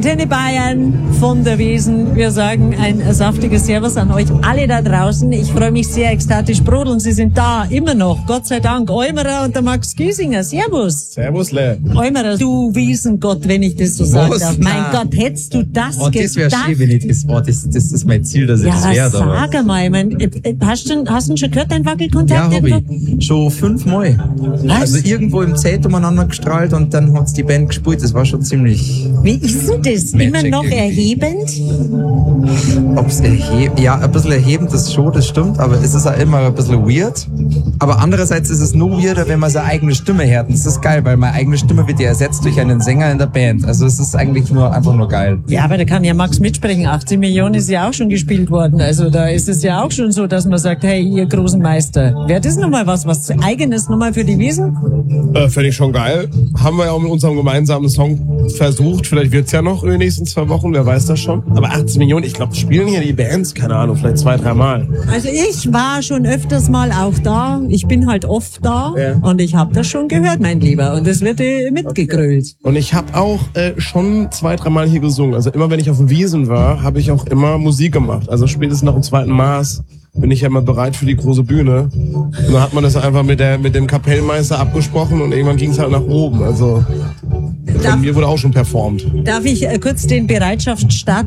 Antenne Bayern von der Wiesn. Wir sagen ein saftiges Servus an euch alle da draußen. Ich freue mich sehr, ekstatisch brodeln. Sie sind da, immer noch. Gott sei Dank. Eumerer und der Max Giesinger. Servus. Servusle. Eumerer, du Wiesengott, wenn ich das so sagen darf. Mein Gott, hättest du das gedacht? Das wäre schön, wenn ich das war. Das ist mein Ziel, dass ich das werde. Ja, sag einmal. Hast du schon gehört, dein Wackelkontakt? Ja, hab ich. Schon 5 Mal. Was? Also irgendwo im Zelt umeinander gestrahlt und dann hat's die Band gespielt. Das war schon ziemlich... Wie ist denn das? Immer noch irgendwie. erhebend? Ob's ja, ein bisschen erhebend, das schon, das stimmt, aber es ist auch immer ein bisschen weird. Aber andererseits ist es noch weirder, wenn man seine eigene Stimme hört. Und das ist geil, weil meine eigene Stimme wird ja ersetzt durch einen Sänger in der Band. Also es ist eigentlich einfach nur geil. Ja, aber da kann ja Max mitsprechen. 18 Millionen ist ja auch schon gespielt worden. Also da ist es ja auch schon so, dass man sagt, hey, ihr großen Meister. Wäre das nochmal was Eigenes nochmal für die Wiesn? Fände ich schon geil. Haben wir ja auch mit unserem gemeinsamen Song versucht. Vielleicht wird's ja noch in den nächsten 2 Wochen, wer weiß das schon. Aber 18 Millionen, ich glaube, spielen hier die Bands, keine Ahnung, vielleicht 2, 3 Mal. Also ich war schon öfters mal auch da. Ich bin halt oft da. Ja. Und ich habe das schon gehört, mein Lieber. Und es wird mitgegrölt. Und ich habe auch schon 2, 3 Mal hier gesungen. Also immer, wenn ich auf dem Wiesn war, habe ich auch immer Musik gemacht. Also spätestens nach dem 2. Maß bin ich ja immer bereit für die große Bühne. Und dann hat man das einfach mit dem Kapellmeister abgesprochen und irgendwann ging es halt nach oben. Also von mir wurde auch schon performt. Darf ich kurz den Bereitschaftsstatus